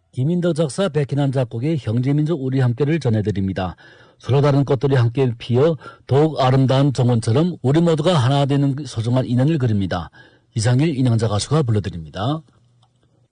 김인덕 작사, 백희남 작곡의 형제민족 우리 함께를 전해드립니다. 서로 다른 꽃들이 함께 피어 더욱 아름다운 정원처럼 우리 모두가 하나 되는 소중한 인연을 그립니다. 이상일 인형자 가수가 불러드립니다.